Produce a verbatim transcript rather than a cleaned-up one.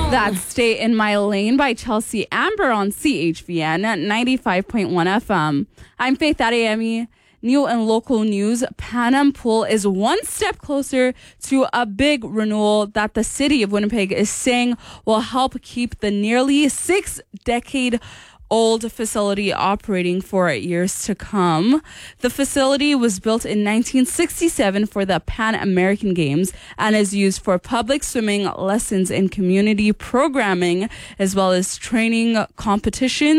That's Stay in My Lane by Chelsea Amber on C H V N ninety-five point one F M. I'm Faith Adeyemi. New and local news, Pan Am Pool is one step closer to a big renewal that the city of Winnipeg is saying will help keep the nearly six-decade old facility operating for years to come. The facility was built in nineteen sixty-seven for the Pan American Games and is used for public swimming lessons and community programming, as well as training competitions.